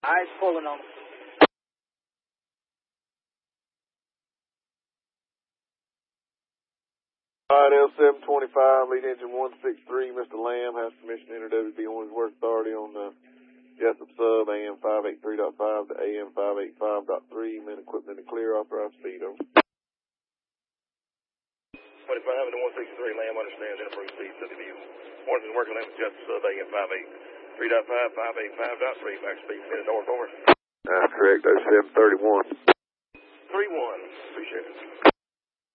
Eyes pulling on. L725, lead engine 163, Mr. Lamb has permission to enter WB Orange Work Authority on the Jessup sub AM 583.5 to AM 585.3, men equipment in the clear, authorized speed over. 25 and 163, Lamb understands and approves speed to the view. Orange is working length Jessup sub AM 583.5, 585.3, max speed headed north over. That's correct, 0731. 31, appreciate it.